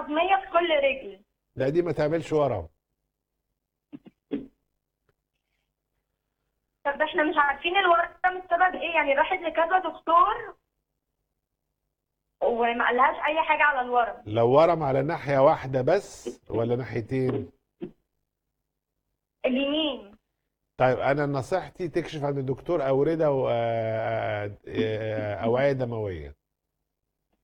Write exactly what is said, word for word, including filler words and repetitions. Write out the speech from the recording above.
عظميه في كل رجل. لا دي ما تعملش ورم. طب احنا مش عارفين الورم ده السبب ايه، يعني راحت لكذا دكتور وما قالهاش اي حاجه على الورم. لو ورم على ناحية واحدة بس ولا ناحيتين؟ اليمين. طيب انا نصيحتي تكشف عند الدكتور أوردة وأوعية دموية.